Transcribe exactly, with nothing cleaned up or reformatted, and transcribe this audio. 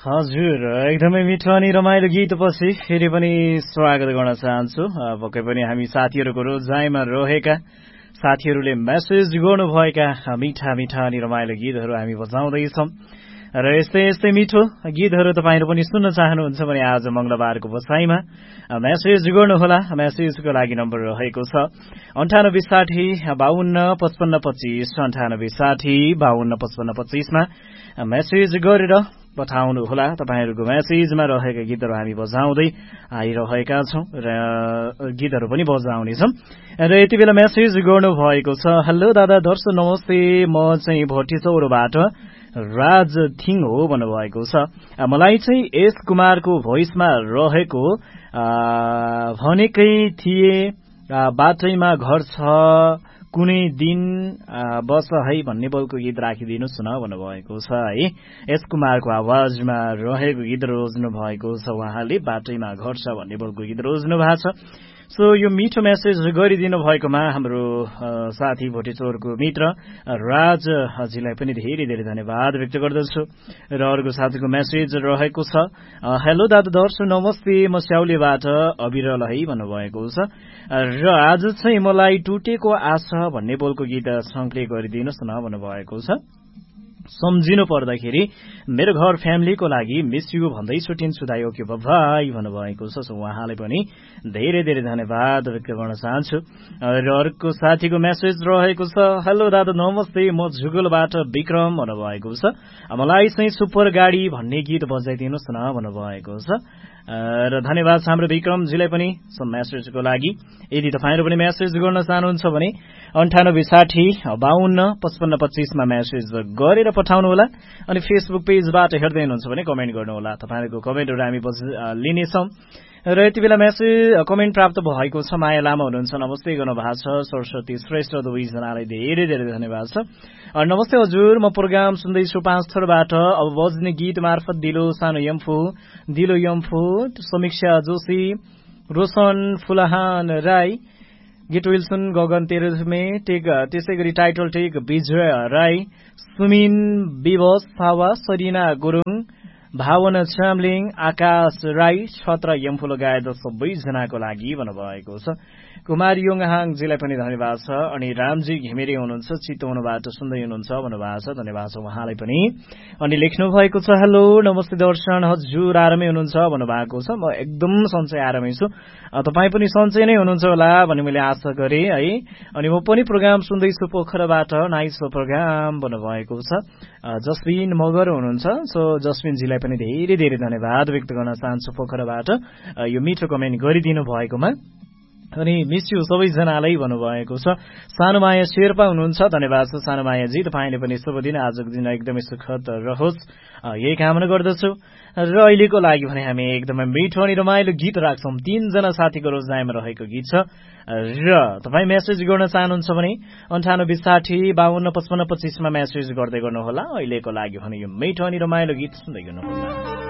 हजुर, एकदमै मिठो अनि रमाइलो गीतपछि फेरि पनि स्वागत गर्न चाहन्छु। पक्कै पनि हामी साथीहरूको रोजाइमा रहेका साथीहरूले मेसेज गर्नुभएका मिठा मिठा अनि रमाइलो गीतहरू हामी बजाउँदैछौँ र यस्तै यस्तै मिठो गीतहरू तपाईँहरू पनि सुन्न चाहनुहुन्छ भने आज मंगलबारको बसाइमा मेसेज गर्नुहोला। मेसेजको लागि नम्बर रहेको छ अन्ठानब्बे साठी बाहन्न पचपन्न पच्चिस अन्ठानब्बे साठी बाहन्न पचपन्न पच्चिसमा मेसेज गरेर पठाउनुहोला। तपाईँहरूको मेसेजमा रहेका गीतहरू हामी बजाउँदै आइरहेका छौँ र गीतहरू पनि बजाउनेछौँ। र यति बेला मेसेज गर्नुभएको छ, हेलो दादा दर्शन नमस्ते, म चाहिँ भट्टीचौरबाट राज थिङ हो भन्नुभएको छ। मलाई चाहिँ एस कुमारको भोइसमा रहेको भनेकै थिए बाटैमा घर छ कुनै दिन बस है भन्ने बोलको गीत राखिदिनुहोस् न भन्नुभएको छ है। एस कुमारको आवाजमा रहेको गीत रोज्नु भएको छ उहाँले, बाटैमा घर छ भन्ने बोलको गीत रोज्नु भएको छ। सो यो मिठो मेसेज गरिदिनु भएकोमा हाम्रो साथी भोटेचौरको मित्र राजजीलाई पनि धेरै धेरै धन्यवाद व्यक्त गर्दछु। र अर्को साथीको मेसेज रहेको छ, हेलो दादा दर्शन नमस्ते, म स्याउलेबाट अविरल है भन्नुभएको छ। र आज चाहिँ मलाई टुटेको आशा भन्ने बोलको गीत संकलन गरिदिनुहोस् न भन्नुभएको छ। सम्झिनु पर्दाखेरि मेरो घर फ्यामिलीको लागि मिस यु भन्दै छुट्टिन्छु दाइ, ओके बाइ भन्नुभएको छ। उहाँलाई पनि धेरै धेरै धन्यवाद व्यक्त गर्न चाहन्छु। र अर्को साथीको मेसेज रहेको छ, हेलो दादा नमस्ते, म झुगुलबाट विक्रम भन्नुभएको छ। मलाई चाहिँ सुपर गाडी भन्ने गीत बजाइदिनुहोस् न भन्नुभएको छ। र धन्यवाद छ हाम्रो विक्रमजीलाई पनि मेसेजको लागि। यदि तपाईँहरू पनि मेसेज गर्न चाहनुहुन्छ भने अन्ठानब्बे साठी बाहन्न पचपन्न पच्चिसमा मेसेज गरेर पठाउनुहोला। अनि फेसबुक पेजबाट हेर्दै हुनुहुन्छ भने कमेन्ट गर्नुहोला। तपाईँहरूको कमेन्टहरू हामी लिनेछौँ। र यति बेला मेसेज कमेन्ट प्राप्त भएको छ, माया लामा हुनुहुन्छ, नमस्ते गर्नुभएको छ। सरस्वती श्रेष्ठ दुवैजनालाई धेरै धेरै धन्यवाद छ। नमस्ते हजुर, म प्रोग्राम सुन्दैछु पाँच थरबाट। अब बज्ने गीत मार्फत दिलो सानो यम्फू दिलो यम्फू समीक्षा Joshi Roshan फुलाहान Rai get Wilson Gagan तेरेमे take त्यसै गरी टाइटल टेक विजय राई सुमिन विवश थावा सरिना गुरुङ भावना चामलिङ आकाश राई छत्र यम्फू लगायत सबैजनाको लागि भन्नुभएको छ। कुमार योङहाङजीलाई पनि धन्यवाद छ। अनि रामजी घिमिरे हुनुहुन्छ, चितवनबाट सुन्दै हुनुहुन्छ भन्नुभएको छ, धन्यवाद छ उहाँलाई पनि। अनि लेख्नु भएको छ, हेलो नमस्ते दर्शन हजुर आरामै हुनुहुन्छ भन्नुभएको छ। म एकदम सन्चै आरामै छु, तपाईँ पनि सन्चै नै हुनुहुन्छ होला भन्ने मैले आशा गरेँ है। अनि म पनि प्रोग्राम सुन्दैछु पोखराबाट, नाइस प्रोग्राम भन्नुभएको छ। जस्मिन मगर हुनुहुन्छ, सो जस्मिनजीलाई पनि धेरै धेरै धन्यवाद व्यक्त गर्न चाहन्छु पोखराबाट यो मिठो कमेन्ट गरिदिनु भएकोमा। अनि मिस यु सबैजनालाई भन्नुभएको छ। सानुमाया शेर्पा हुनुहुन्छ, धन्यवाद छ सानुमायाजी, तपाईँले पनि शुभ दिन आजको दिन एकदमै सुखद रहोस् यही कामना गर्दछु। र अहिलेको लागि भने हामी एकदमै मिठो अनि रमाइलो गीत राख्छौँ। तीनजना साथीको रोजाइमा रहेको गीत छ। र तपाईँ मेसेज गर्न चाहनुहुन्छ भने अन्ठानब्बे साठी बाहन्न पचपन्न पच्चिसमा मेसेज गर्दै गर्नुहोला। अहिलेको लागि भने यो मिठो अनि रमाइलो गीत सुन्दै गर्नुहोला।